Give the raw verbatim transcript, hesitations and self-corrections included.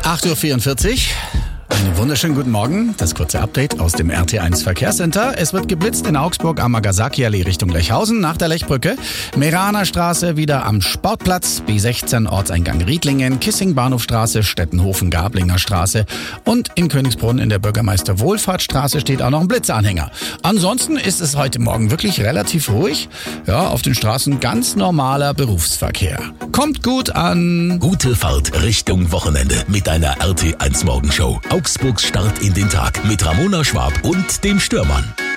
acht Uhr vierundvierzig. Einen wunderschönen guten Morgen. Das kurze Update aus dem R T eins Verkehrscenter. Es wird geblitzt in Augsburg am Nagasaki-Allee Richtung Lechhausen nach der Lechbrücke. Meraner Straße wieder am Sportplatz. B sechzehn Ortseingang Riedlingen. Kissing Bahnhofstraße, Stettenhofen, Gablinger Straße. Und in Königsbrunn in der Bürgermeister Wohlfahrtstraße steht auch noch ein Blitzanhänger. Ansonsten ist es heute Morgen wirklich relativ ruhig. Ja, auf den Straßen ganz normaler Berufsverkehr. Kommt gut an. Gute Fahrt Richtung Wochenende mit deiner R T eins Morgenshow. Augsburgs Start in den Tag mit Ramona Schwab und dem Störmann.